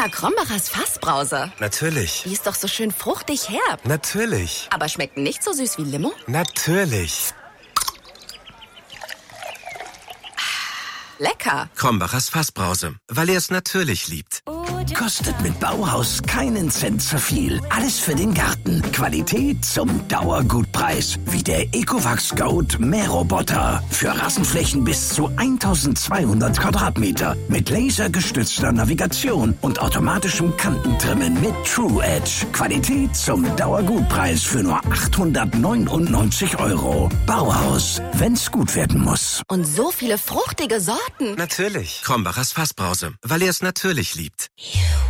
Krombacher Fassbrause. Natürlich. Die ist doch so schön fruchtig herb. Natürlich. Aber schmeckt nicht so süß wie Limo? Natürlich. Lecker. Krombachers Fassbrause, weil er es natürlich liebt. Kostet mit Bauhaus keinen Cent zu viel. Alles für den Garten. Qualität zum Dauergutpreis. Wie der Ecovacs Goat Mähroboter. Für Rasenflächen bis zu 1200 Quadratmeter. Mit lasergestützter Navigation und automatischem Kantentrimmen mit True Edge. Qualität zum Dauergutpreis für nur 899 €. Bauhaus, wenn's gut werden muss. Und so viele fruchtige Sorten. Natürlich. Krombachers Fassbrause, weil er es natürlich liebt.